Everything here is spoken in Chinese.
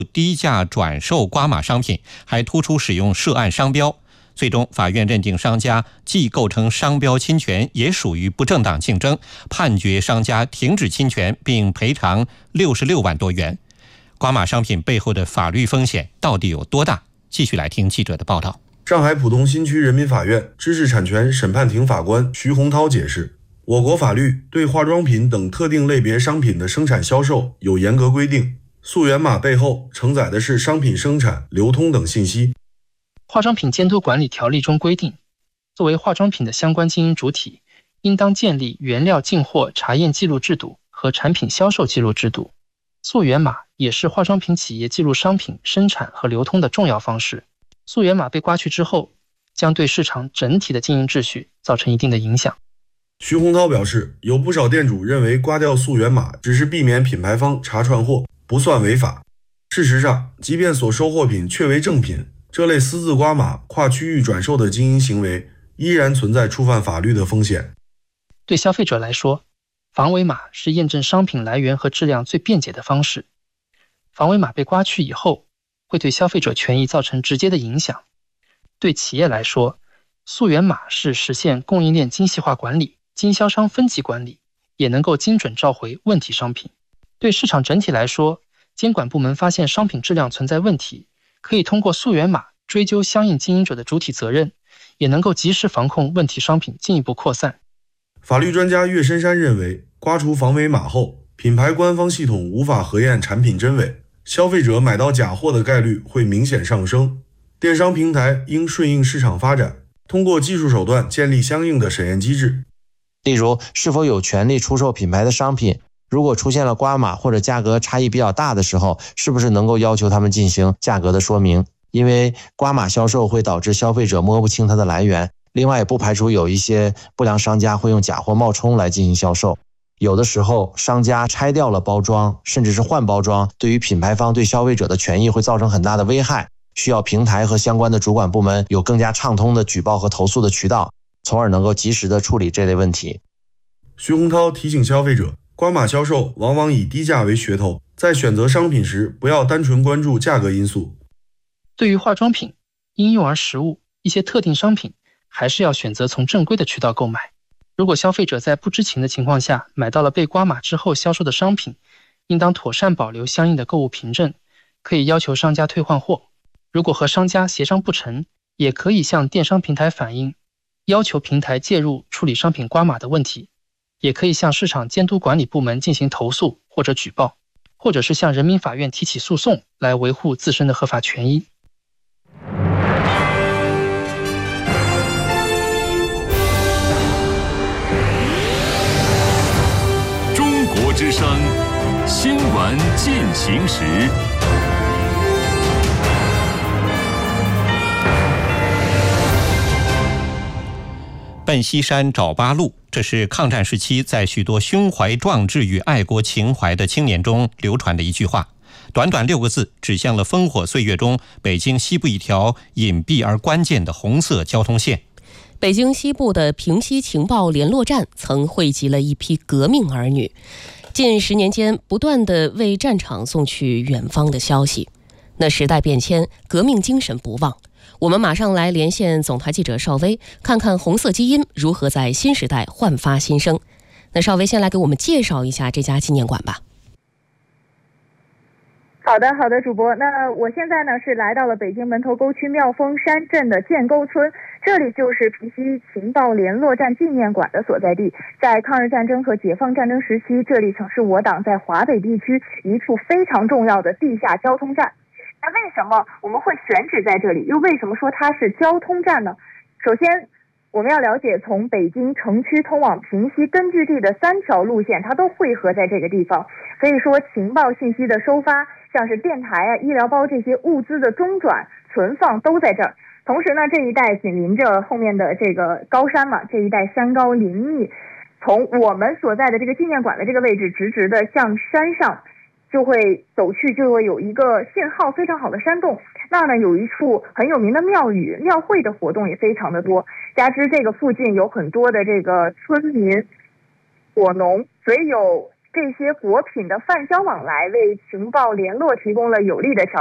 低价转售瓜马商品，还突出使用涉案商标。最终，法院认定商家既构成商标侵权，也属于不正当竞争，判决商家停止侵权并赔偿66万多元。瓜马商品背后的法律风险到底有多大？继续来听记者的报道。 上海浦东新区人民法院知识产权审判庭法官徐洪涛解释，我国法律对化妆品等特定类别商品的生产销售有严格规定，溯源码背后承载的是商品生产、流通等信息。 化妆品监督管理条例中规定，作为化妆品的相关经营主体，应当建立原料进货查验记录制度和产品销售记录制度。溯源码也是化妆品企业记录商品生产和流通的重要方式。溯源码被刮去之后，将对市场整体的经营秩序造成一定的影响。 徐洪涛表示，有不少店主认为刮掉溯源码只是避免品牌方查串货，不算违法。事实上，即便所收货品确为正品，这类私自刮码、跨区域转售的经营行为依然存在触犯法律的风险。 对消费者来说，防伪码是验证商品来源和质量最便捷的方式。防伪码被刮去以后，会对消费者权益造成直接的影响。对企业来说，溯源码是实现供应链精细化管理、经销商分级管理，也能够精准召回问题商品。对市场整体来说，监管部门发现商品质量存在问题，可以通过溯源码追究相应经营者的主体责任，也能够及时防控问题商品进一步扩散。 法律专家岳深山认为，刮除防伪码后，品牌官方系统无法核验产品真伪，消费者买到假货的概率会明显上升。电商平台应顺应市场发展，通过技术手段建立相应的审验机制。 例如，是否有权利出售品牌的商品，如果出现了刮码或者价格差异比较大的时候，是不是能够要求他们进行价格的说明？因为刮码销售会导致消费者摸不清它的来源，另外也不排除有一些不良商家会用假货冒充来进行销售。有的时候商家拆掉了包装，甚至是换包装，对于品牌方对消费者的权益会造成很大的危害，需要平台和相关的主管部门有更加畅通的举报和投诉的渠道，从而能够及时的处理这类问题。 徐洪涛提醒消费者，刮码销售往往以低价为噱头，在选择商品时不要单纯关注价格因素。 对于化妆品、婴幼儿食物、一些特定商品，还是要选择从正规的渠道购买。如果消费者在不知情的情况下买到了被刮码之后销售的商品，应当妥善保留相应的购物凭证，可以要求商家退换货。如果和商家协商不成，也可以向电商平台反映，要求平台介入处理商品刮码的问题，也可以向市场监督管理部门进行投诉或者举报，或者是向人民法院提起诉讼来维护自身的合法权益。 中国之声新闻进行时。 奔西山找八路，这是抗战时期在许多胸怀壮志与爱国情怀的青年中流传的一句话。短短6个字，指向了烽火岁月中北京西部一条隐蔽而关键的红色交通线。 北京西部的平西情报联络站曾汇集了一批革命儿女，近10年间不断地为战场送去远方的消息。那时代变迁，革命精神不忘。我们马上来连线总台记者邵薇，看看红色基因如何在新时代焕发新生。那邵薇先来给我们介绍一下这家纪念馆吧。 好的，主播。那我现在呢是来到了北京门头沟区妙峰山镇的建沟村，这里就是平西情报联络站纪念馆的所在地。在抗日战争和解放战争时期，这里曾是我党在华北地区一处非常重要的地下交通站。那为什么我们会选址在这里？又为什么说它是交通站呢？首先，我们要了解从北京城区通往平西根据地的3条路线，它都汇合在这个地方。可以说，情报信息的收发，像是电台医疗包这些物资的中转、存放都在这儿。同时呢，这一带紧邻着后面的这个高山嘛，这一带山高林密，从我们所在的这个纪念馆的这个位置，直直的向山上就会走去，就会有一个信号非常好的山洞。那呢，有一处很有名的庙宇，庙会的活动也非常的多。加之这个附近有很多的这个村民、果农，所以有这些果品的贩销往来为情报联络提供了有利的条